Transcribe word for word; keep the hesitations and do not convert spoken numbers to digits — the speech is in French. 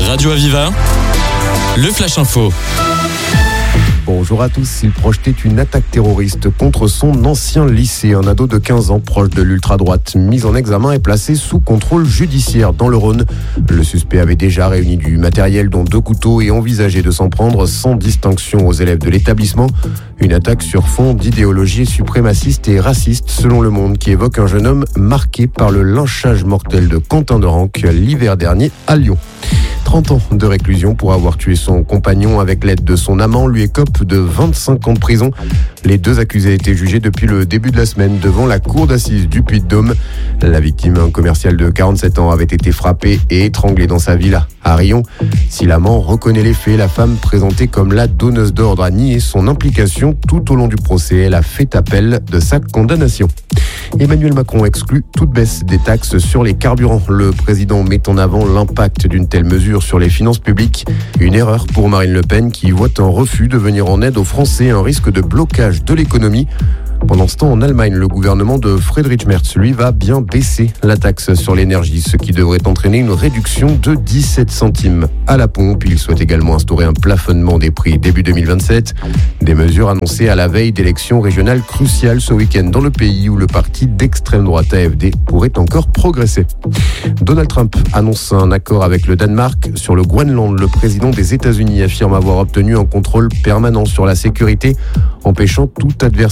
Radio Aviva, le Flash Info. Bonjour à tous. Il projetait une attaque terroriste contre son ancien lycée. Un ado de quinze ans proche de l'ultra-droite, mis en examen et placé sous contrôle judiciaire dans le Rhône. Le suspect avait déjà réuni du matériel dont deux couteaux et envisageait de s'en prendre sans distinction aux élèves de l'établissement. Une attaque sur fond d'idéologie suprémaciste et raciste selon Le Monde, qui évoque un jeune homme marqué par le lynchage mortel de Quentin de Ranc l'hiver dernier à Lyon. trente ans de réclusion pour avoir tué son compagnon avec l'aide de son amant lui écope de vingt-cinq ans de prison. Les deux accusés étaient jugés depuis le début de la semaine devant la cour d'assises du Puy-de-Dôme. La victime, un commercial de quarante-sept ans, avait été frappé et étranglé dans sa villa à Rion. Si l'amant reconnaît les faits, la femme présentée comme la donneuse d'ordre a nié son implication tout au long du procès. Elle a fait appel de sa condamnation. Emmanuel Macron exclut toute baisse des taxes sur les carburants. Le président met en avant l'impact d'une telle mesure sur les finances publiques. Une erreur pour Marine Le Pen qui voit un refus de venir en aide aux Français, un risque de blocage de l'économie. Pendant ce temps, en Allemagne, le gouvernement de Friedrich Merz, lui, va bien baisser la taxe sur l'énergie, ce qui devrait entraîner une réduction de dix-sept centimes à la pompe. Il souhaite également instaurer un plafonnement des prix début deux mille vingt-sept. Des mesures annoncées à la veille d'élections régionales cruciales ce week-end dans le pays où le parti d'extrême droite A F D pourrait encore progresser. Donald Trump annonce un accord avec le Danemark sur le Groenland. Le président des États-Unis affirme avoir obtenu un contrôle permanent sur la sécurité, empêchant tout adversaire